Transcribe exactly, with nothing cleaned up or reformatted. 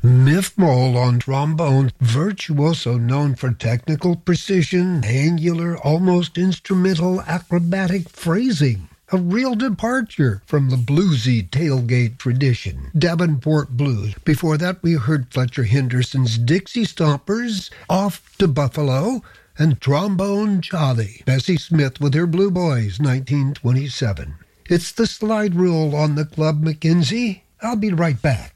Miff Mole on trombone, virtuoso known for technical precision, angular, almost instrumental acrobatic phrasing. A real departure from the bluesy tailgate tradition. Davenport Blues. Before that, we heard Fletcher Henderson's Dixie Stompers, Off to Buffalo, and Trombone Charlie. Bessie Smith with her Blue Boys, nineteen twenty-seven. It's the slide rule on the Club Mackenzie. I'll be right back.